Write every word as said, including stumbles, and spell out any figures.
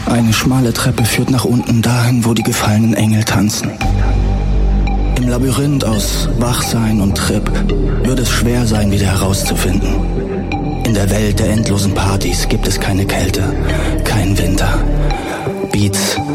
Eine schmale Treppe führt nach unten dahin, wo die gefallenen Engel tanzen. Im Labyrinth aus Wachsein und Trip würde es schwer sein, wieder herauszufinden. In der Welt der endlosen Partys gibt es keine Kälte, kein Winter. Beats